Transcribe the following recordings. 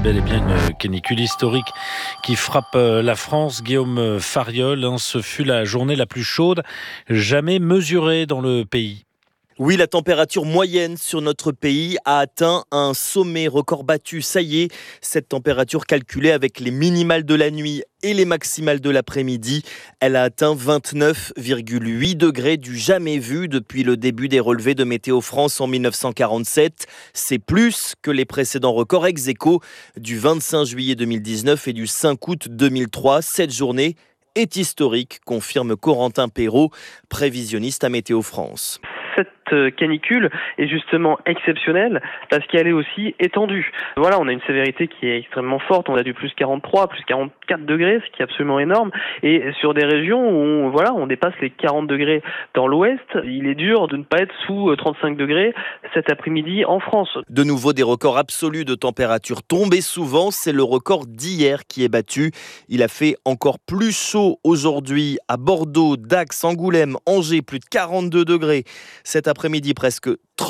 bel et bien une canicule historique qui frappe la France. Guillaume Fariol, ce fut la journée la plus chaude jamais mesurée dans le pays. Oui, la température moyenne sur notre pays a atteint un sommet record battu. Ça y est, cette température calculée avec les minimales de la nuit et les maximales de l'après-midi, elle a atteint 29,8 degrés du jamais vu depuis le début des relevés de Météo France en 1947. C'est plus que les précédents records ex aequo du 25 juillet 2019 et du 5 août 2003. Cette journée est historique, confirme Corentin Perrault, prévisionniste à Météo France. Cette canicule est justement exceptionnelle parce qu'elle est aussi étendue. Voilà, on a une sévérité qui est extrêmement forte. On a du plus 43, plus 44 degrés, ce qui est absolument énorme. Et sur des régions où on dépasse les 40 degrés dans l'ouest, il est dur de ne pas être sous 35 degrés cet après-midi en France. De nouveau, des records absolus de température tombent et souvent, c'est le record d'hier qui est battu. Il a fait encore plus chaud aujourd'hui à Bordeaux, Dax, Angoulême, Angers, plus de 42 degrés. Cet après-midi, presque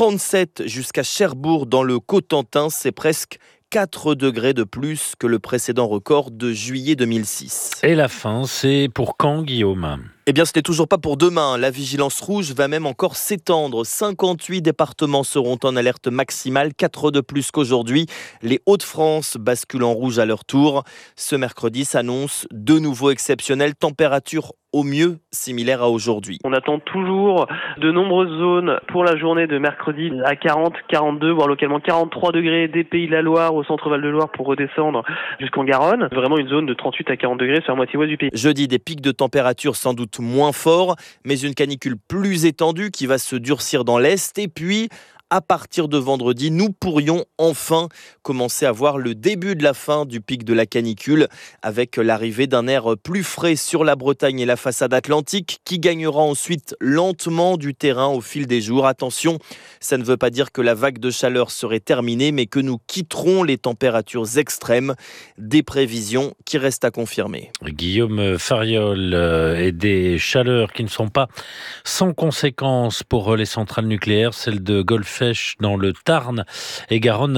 37 jusqu'à Cherbourg dans le Cotentin, c'est presque 4 degrés de plus que le précédent record de juillet 2006. Et la fin, c'est pour quand, Guillaume ? Eh bien, ce n'est toujours pas pour demain. La vigilance rouge va même encore s'étendre. 58 départements seront en alerte maximale, 4 de plus qu'aujourd'hui. Les Hauts-de-France basculent en rouge à leur tour. Ce mercredi s'annonce de nouveau exceptionnel. Température au mieux similaire à aujourd'hui. On attend toujours de nombreuses zones pour la journée de mercredi à 40, 42, voire localement 43 degrés des Pays de la Loire au centre Val-de-Loire pour redescendre jusqu'en Garonne. Vraiment une zone de 38 à 40 degrés sur la moitié ouest du pays. Jeudi, des pics de température sans doute moins forts, mais une canicule plus étendue qui va se durcir dans l'Est. Et puis, à partir de vendredi, nous pourrions enfin commencer à voir le début de la fin du pic de la canicule avec l'arrivée d'un air plus frais sur la Bretagne et la façade atlantique qui gagnera ensuite lentement du terrain au fil des jours. Attention, ça ne veut pas dire que la vague de chaleur serait terminée, mais que nous quitterons les températures extrêmes. Des prévisions qui restent à confirmer. Guillaume Fariol, et des chaleurs qui ne sont pas sans conséquences pour les centrales nucléaires. Celle de Golfech dans le Tarn et Garonne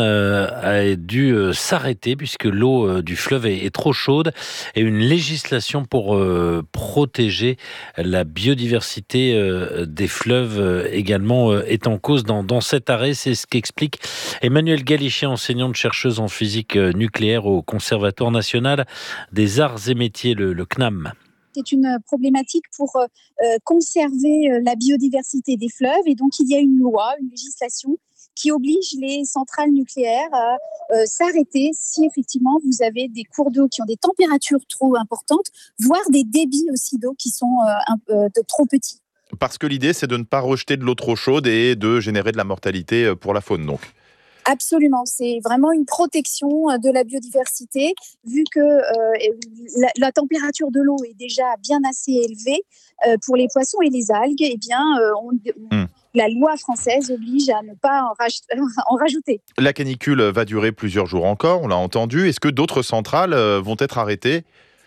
a dû s'arrêter puisque l'eau du fleuve est trop chaude et une législation pour protéger la biodiversité des fleuves également est en cause dans cet arrêt. C'est ce qu'explique Emmanuelle Galichet, enseignante chercheuse en physique nucléaire au Conservatoire national des arts et métiers, le CNAM. C'est une problématique pour conserver la biodiversité des fleuves. Et donc, il y a une loi, une législation qui oblige les centrales nucléaires à s'arrêter si effectivement vous avez des cours d'eau qui ont des températures trop importantes, voire des débits aussi d'eau qui sont trop petits. Parce que l'idée, c'est de ne pas rejeter de l'eau trop chaude et de générer de la mortalité pour la faune, donc. Absolument, c'est vraiment une protection de la biodiversité, vu que la température de l'eau est déjà bien assez élevée pour les poissons et les algues. Eh bien, la loi française oblige à ne pas en rajouter. La canicule va durer plusieurs jours encore, on l'a entendu. Est-ce que d'autres centrales vont être arrêtées ?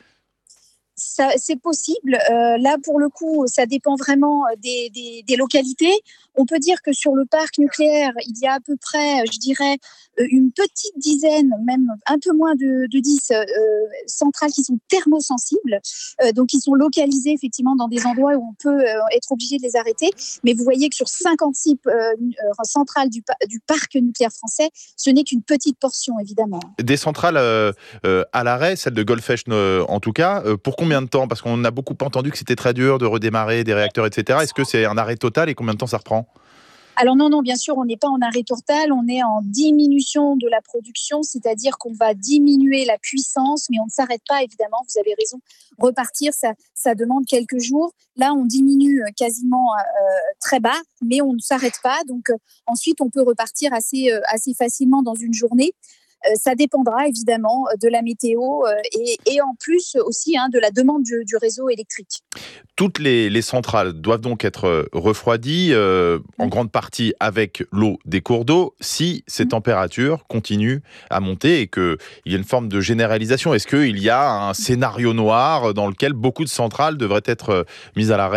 Ça, c'est possible. Là, pour le coup, ça dépend vraiment des localités. On peut dire que sur le parc nucléaire, il y a à peu près, je dirais, une petite dizaine, même un peu moins de 10 centrales qui sont thermosensibles, donc qui sont localisées effectivement dans des endroits où on peut être obligé de les arrêter. Mais vous voyez que sur 56 centrales du parc nucléaire français, ce n'est qu'une petite portion, évidemment. Des centrales à l'arrêt, celle de Golfech en tout cas, pour combien de temps ? Parce qu'on a beaucoup entendu que c'était très dur de redémarrer des réacteurs, etc. Est-ce que c'est un arrêt total et combien de temps ça reprend ? Alors non, bien sûr, on n'est pas en arrêt total, on est en diminution de la production, c'est-à-dire qu'on va diminuer la puissance, mais on ne s'arrête pas, évidemment, vous avez raison, repartir, ça demande quelques jours. Là, on diminue quasiment très bas, mais on ne s'arrête pas, donc ensuite, on peut repartir assez facilement dans une journée. Ça dépendra évidemment de la météo et en plus aussi de la demande du réseau électrique. Toutes les centrales doivent donc être refroidies en grande partie avec l'eau des cours d'eau si ces températures continuent à monter et qu'il y a une forme de généralisation. Est-ce qu'il y a un scénario noir dans lequel beaucoup de centrales devraient être mises à l'arrêt ?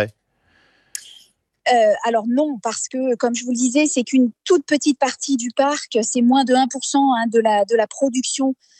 Alors non, parce que, comme je vous le disais, c'est qu'une toute petite partie du parc, c'est moins de 1% de la production